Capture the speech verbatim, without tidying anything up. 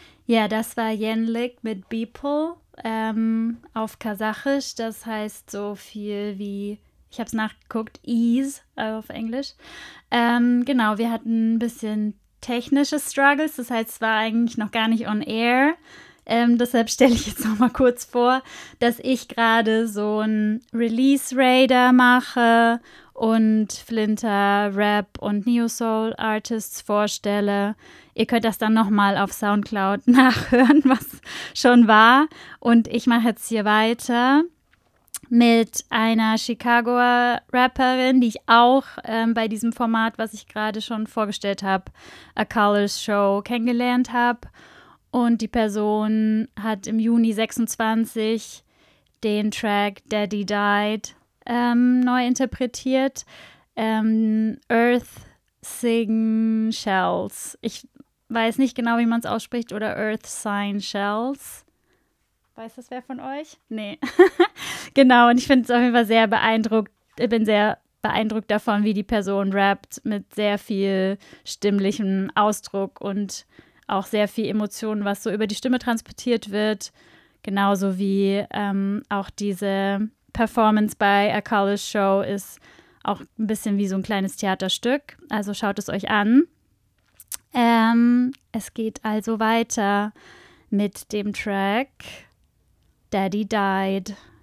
Ja, das war Yenlik mit Beeple ähm, auf Kasachisch. Das heißt so viel wie, ich habe es nachgeguckt, Ease auf Englisch. Ähm, genau, wir hatten ein bisschen technische Struggles. Das heißt, es war eigentlich noch gar nicht on air. Ähm, deshalb stelle ich jetzt noch mal kurz vor, dass ich gerade so ein Release-Radar mache und Flinter, Rap und Neo-Soul-Artists vorstelle. Ihr könnt das dann noch mal auf Soundcloud nachhören, was schon war. Und ich mache jetzt hier weiter mit einer Chicagoer Rapperin, die ich auch ähm, bei diesem Format, was ich gerade schon vorgestellt habe, A Colors Show, kennengelernt habe. Und die Person hat im Juni sechsundzwanzig den Track Daddy Died ähm, neu interpretiert. Ähm, Earth Sign Shells. Ich weiß nicht genau, wie man es ausspricht. Oder Earth Sign Shells. Weiß das wer von euch? Nee. Genau, und ich finde es auf jeden Fall sehr beeindruckt. Ich bin sehr beeindruckt davon, wie die Person rappt, mit sehr viel stimmlichem Ausdruck und auch sehr viel Emotionen, was so über die Stimme transportiert wird. Genauso wie ähm, auch diese Performance bei A Colors Show ist auch ein bisschen wie so ein kleines Theaterstück. Also schaut es euch an. Ähm, es geht also weiter mit dem Track Daddy Died.